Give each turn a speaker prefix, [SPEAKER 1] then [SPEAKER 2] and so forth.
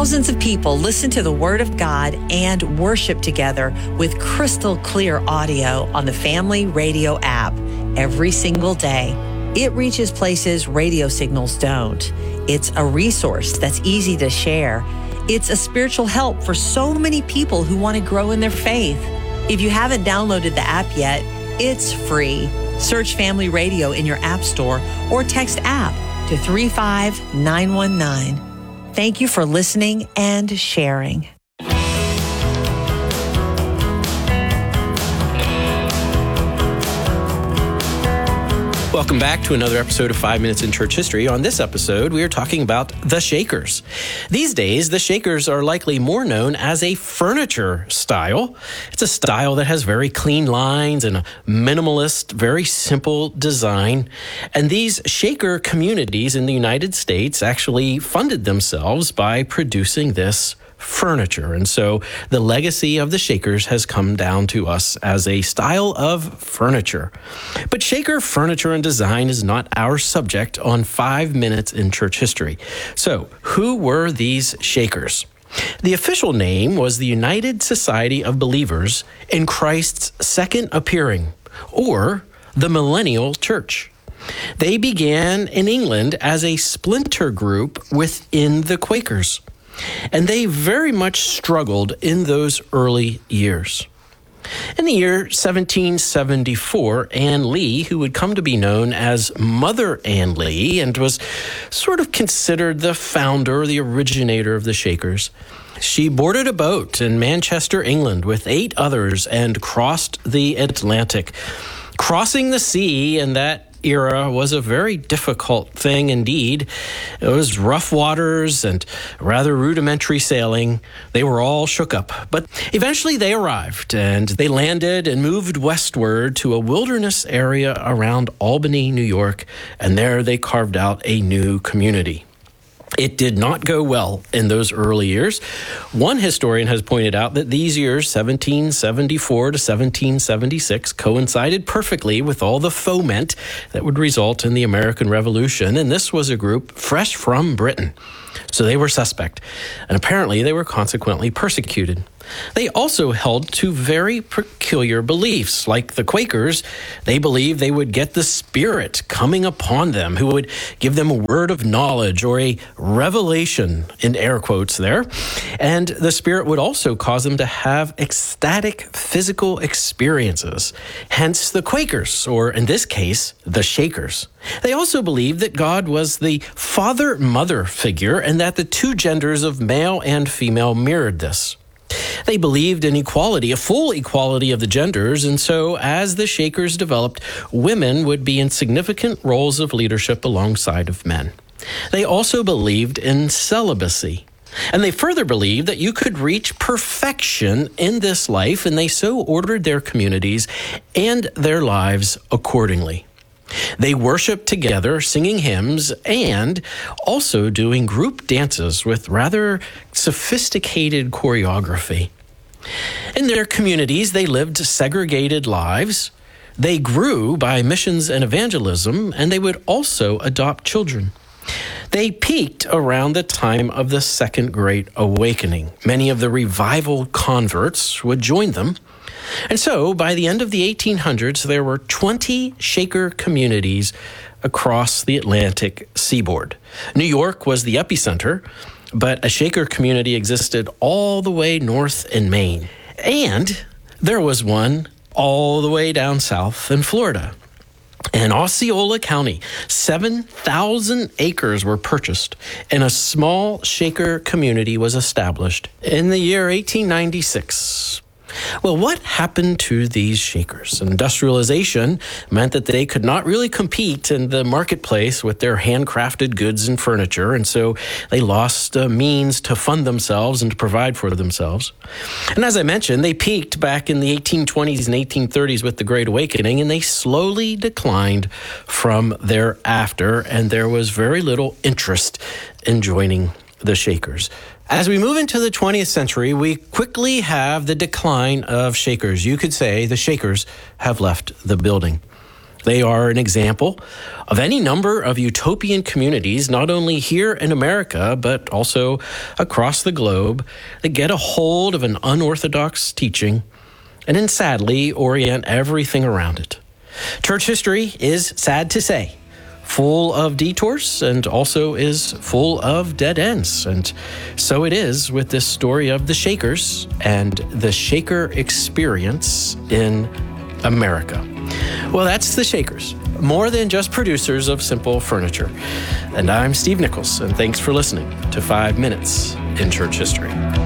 [SPEAKER 1] Thousands of people listen to the Word of God and worship together with crystal clear audio on the Family Radio app every single day. It reaches places radio signals don't. It's a resource that's easy to share. It's a spiritual help for so many people who want to grow in their faith. If you haven't downloaded the app yet, it's free. Search Family Radio in your app store or text app to 35919. Thank you for listening and sharing.
[SPEAKER 2] Welcome back to another episode of 5 Minutes in Church History. On this episode, we are talking about the Shakers. These days, the Shakers are likely more known as a furniture style. It's a style that has very clean lines and a minimalist, very simple design. And these Shaker communities in the United States actually funded themselves by producing this furniture. And so the legacy of the Shakers has come down to us as a style of furniture. But Shaker furniture and design is not our subject on 5 Minutes in Church History. So who were these Shakers? The official name was the United Society of Believers in Christ's Second Appearing, or the Millennial Church. They began in England as a splinter group within the Quakers. And they very much struggled in those early years. In the year 1774, Anne Lee, who would come to be known as Mother Anne Lee and was sort of considered the founder, the originator of the Shakers, she boarded a boat in Manchester, England, with 8 others and crossed the Atlantic. Crossing the sea in that era was a very difficult thing indeed. It was rough waters and rather rudimentary sailing. They were all shook up. But eventually they arrived and they landed and moved westward to a wilderness area around Albany, New York, and there they carved out a new community. It did not go well in those early years. One historian has pointed out that these years, 1774 to 1776, coincided perfectly with all the foment that would result in the American Revolution, and this was a group fresh from Britain. So they were suspect, and apparently they were consequently persecuted. They also held to very peculiar beliefs. Like the Quakers, they believed they would get the Spirit coming upon them, who would give them a word of knowledge or a revelation, in air quotes there. And the Spirit would also cause them to have ecstatic physical experiences. Hence the Quakers, or in this case, the Shakers. They also believed that God was the father-mother figure and that the two genders of male and female mirrored this. They believed in equality, a full equality of the genders, and so as the Shakers developed, women would be in significant roles of leadership alongside of men. They also believed in celibacy, and they further believed that you could reach perfection in this life, and they so ordered their communities and their lives accordingly. They worshiped together, singing hymns, and also doing group dances with rather sophisticated choreography. In their communities, they lived segregated lives. They grew by missions and evangelism, and they would also adopt children. They peaked around the time of the Second Great Awakening. Many of the revival converts would join them. And so, by the end of the 1800s, there were 20 Shaker communities across the Atlantic seaboard. New York was the epicenter, but a Shaker community existed all the way north in Maine. And there was one all the way down south in Florida. In Osceola County, 7,000 acres were purchased, and a small Shaker community was established in the year 1896. Well, what happened to these Shakers? Industrialization meant that they could not really compete in the marketplace with their handcrafted goods and furniture, and so they lost means to fund themselves and to provide for themselves. And as I mentioned, they peaked back in the 1820s and 1830s with the Great Awakening, and they slowly declined from thereafter, and there was very little interest in joining the Shakers. As we move into the 20th century, we quickly have the decline of Shakers. You could say the Shakers have left the building. They are an example of any number of utopian communities, not only here in America, but also across the globe, that get a hold of an unorthodox teaching and then sadly orient everything around it. Church history is, sad to say, full of detours and also is full of dead ends. And so it is with this story of the Shakers and the Shaker experience in America. Well, that's the Shakers, more than just producers of simple furniture. And I'm Steve Nichols, and thanks for listening to 5 Minutes in Church History.